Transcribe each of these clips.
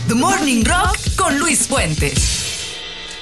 The Morning Rock con Luis Fuentes.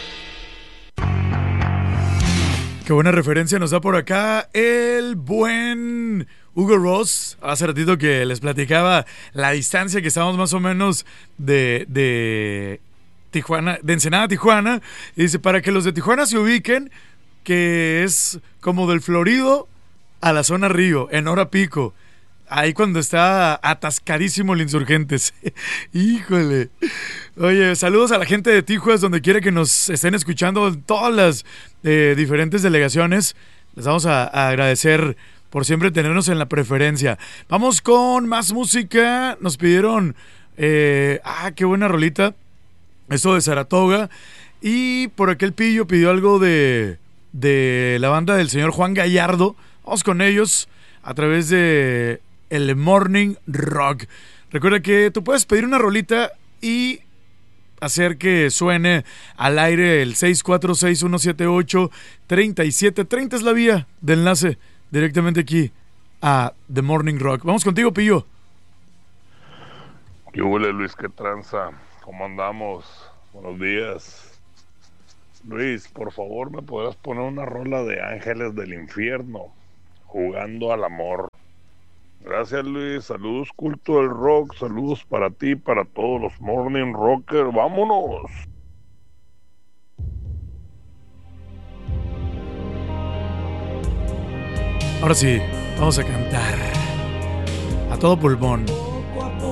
Qué buena referencia nos da por acá el buen Hugo Ross. Hace ratito que les platicaba la distancia que estábamos más o menos de Tijuana, de Ensenada a Tijuana. Y dice, para que los de Tijuana se ubiquen, que es como del Florido a la zona Río, en hora pico. Ahí cuando está atascadísimo el Insurgentes. Híjole. Oye, saludos a la gente de Tijuas, donde quiera que nos estén escuchando, en todas las diferentes delegaciones. Les vamos a agradecer por siempre tenernos en la preferencia. Vamos con más música. Nos pidieron... qué buena rolita. Esto de Saratoga. Y por aquel pillo pidió algo de la banda del señor Juan Gallardo. Vamos con ellos a través de el Morning Rock. Recuerda que tú puedes pedir una rolita y hacer que suene al aire el 646-178-3730. Es la vía de enlace directamente aquí a The Morning Rock. Vamos contigo, Pillo. ¿Qué huele, Luis? ¿Qué tranza? ¿Cómo andamos? Buenos días. Luis, por favor, ¿me podrás poner una rola de Ángeles del Infierno? Jugando al amor. Gracias, Luis. Saludos, culto del rock. Saludos para ti, para todos los Morning Rockers. ¡Vámonos! Ahora sí, vamos a cantar a todo pulmón.